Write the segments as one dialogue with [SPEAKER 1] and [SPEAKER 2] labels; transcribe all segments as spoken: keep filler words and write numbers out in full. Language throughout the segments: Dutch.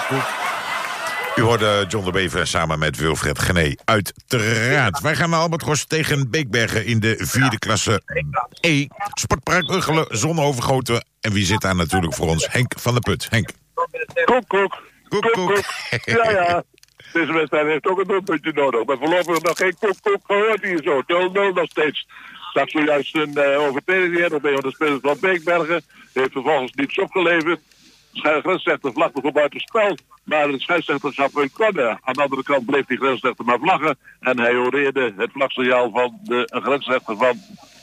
[SPEAKER 1] koek. U hoorde John de Bever samen met Wilfred Gené uiteraard. Wij gaan naar Albatros tegen Beekbergen in de vierde klasse E. Sportpark Uggelen, zonovergoten. En wie zit daar natuurlijk voor ons? Henk van der Put. Henk.
[SPEAKER 2] Koek, koek.
[SPEAKER 1] Koek, koek.
[SPEAKER 2] Ja, ja. Deze wedstrijd heeft ook een doelpuntje nodig. Maar voorlopig nog geen koek, koek gehoord hier zo. nul nul nog steeds. Zag zojuist een uh, overtreding hier op een van de spelers van Beekbergen. Heeft vervolgens niets opgeleverd. De grensrechter vlak nog buiten spel. Maar de scheidsrechter gaf een corner. Aan de andere kant bleef die grensrechter maar vlaggen. En hij horeerde het vlagsignaal van de grensrechter van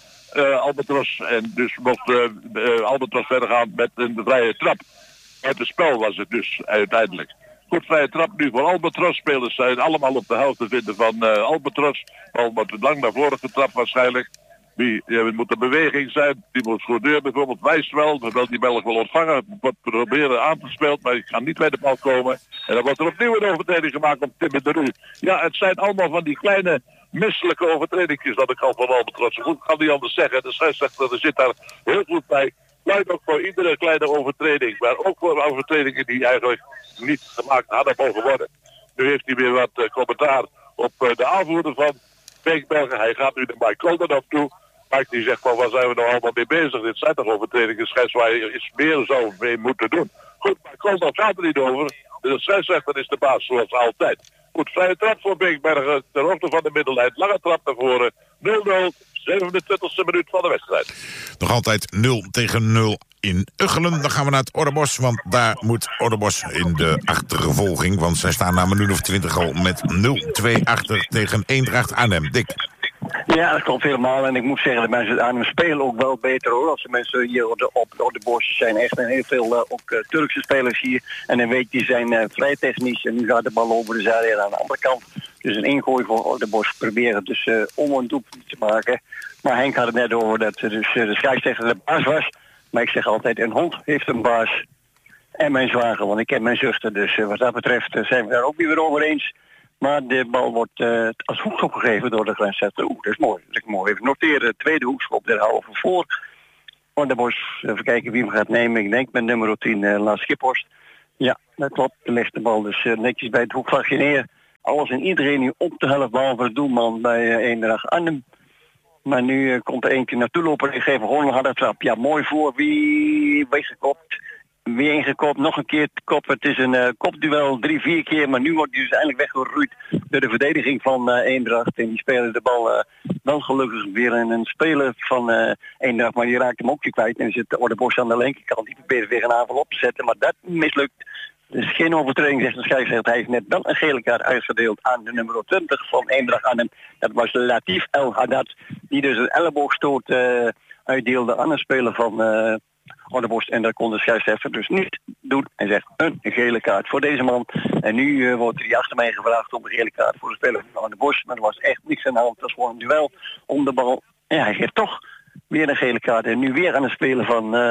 [SPEAKER 2] uh, Albatros. En dus mocht uh, uh, Albatros verder gaan met een vrije trap. Uit het spel was het dus uiteindelijk. Goed, vrije trap nu voor Albatros. Spelers zijn allemaal op de helft te vinden van uh, Albatros. Al wordt het lang naar voren getrapt waarschijnlijk. Die ja, moet een beweging zijn. Die moet Schrodier bijvoorbeeld wijst wel. Dan wil die Belg wel ontvangen. Wordt proberen aan te spelen. Maar ik ga niet bij de bal komen. En dan wordt er opnieuw een overtreding gemaakt op Tim de Rue. Ja, het zijn allemaal van die kleine misselijke overtredingjes dat ik al van Albatros. Zo goed kan niet anders zeggen. De scheidsrechter er zit daar heel goed bij. Luidt ook voor iedere kleine overtreding. Maar ook voor overtredingen die eigenlijk niet gemaakt hadden mogen worden. Nu heeft hij weer wat uh, commentaar op uh, de aanvoerder van Beekbergen. Hij gaat nu de Mike Kolden op toe. Mike die zegt van waar zijn we nou allemaal mee bezig? Dit zijn toch overtredingen scheids waar je iets meer zou mee moeten doen. Goed, maar Kolden gaat er niet over. De scheidsrechter is de baas zoals altijd. Goed, vrije trap voor Beekbergen. Ter hoogte van de middellijn. Lange trap naar voren. nul nul. zevenentwintigste minuut van de wedstrijd.
[SPEAKER 1] Nog altijd nul tegen nul in Uggelen. Dan gaan we naar het Oudebosch, want daar moet Oudebosch in de achtervolging. Want zij staan na een minuut of twintig al met nul twee achter tegen Eendracht Arnhem. Dick.
[SPEAKER 3] Ja, dat klopt helemaal. En ik moet zeggen, de mensen aan hem spelen ook wel beter hoor. Als de mensen hier op de, op, op de bos zijn echt en heel veel uh, ook uh, Turkse spelers hier. En dan weet je, die zijn uh, vrij technisch. En nu gaat de bal over de zijde aan de andere kant. Dus een ingooi voor de bos proberen dus uh, om een doelpunt te maken. Maar Henk had het net over dat uh, dus, uh, de scheidsrechter de baas was. Maar ik zeg altijd, een hond heeft een baas. En mijn zwager, want ik ken mijn zuster. Dus uh, wat dat betreft uh, zijn we daar ook niet weer over eens. Maar de bal wordt uh, als hoekschop gegeven door de grensrechter. Oeh, dat is mooi. Dat is mooi. Even noteren. Tweede hoekschop, daar houden we voor. Want de bos, even kijken wie hem gaat nemen. Ik denk met nummer tien, uh, Lars Schiphorst. Ja, dat klopt. Er ligt de bal dus uh, netjes bij het hoekvlagje neer. Alles en iedereen nu op de helft, behalve de doelman bij uh, Eendracht Arnhem. Maar nu uh, komt er eentje naartoe lopen en geven gewoon een harde trap. Ja, mooi voor. Wie weggekopt. Weer ingekopt, nog een keer kop. Het is een uh, kopduel, drie, vier keer. Maar nu wordt hij dus eindelijk weggeroeid door de verdediging van uh, Eendracht. En die spelen de bal uh, wel gelukkig weer in een speler van uh, Eendracht. Maar die raakt hem ook weer kwijt. En dan zit Oudebosch aan de linkerkant. Die probeert weer een aanval op te zetten. Maar dat mislukt. Dus geen overtreding, zegt de scheidsrechter. Hij heeft net wel een gele kaart uitgedeeld aan de nummer twintig van Eendracht Arnhem. Dat was Latif El Haddad. Die dus een elleboogstoot uh, uitdeelde aan een speler van Uh, Oudebosch. En dat kon de scheidsrechter dus niet doen. Hij zegt een gele kaart voor deze man. En nu uh, wordt hij achter mij gevraagd om een gele kaart voor de speler van Oudebosch. Maar er was echt niks aan de hand. Het was gewoon een duel om de bal. En ja, hij geeft toch weer een gele kaart. En nu weer aan het spelen van uh,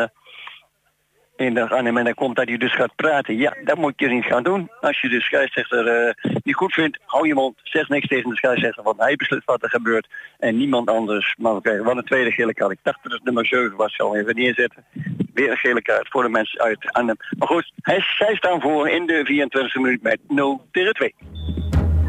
[SPEAKER 3] Eendracht Arnhem. En dan komt dat hij dus gaat praten. Ja, dat moet je niet gaan doen. Als je de scheidsrechter uh, niet goed vindt, hou je mond. Zeg niks tegen de scheidsrechter, want hij beslist wat er gebeurt. En niemand anders. Maar we krijgen wel een tweede gele kaart. Ik dacht dat het nummer zeven was. Zal even neerzetten. Weer een gele kaart voor de mensen uit Arnhem. Maar goed, hij, zij staan voor in de vierentwintigste minuut met nul tegen twee.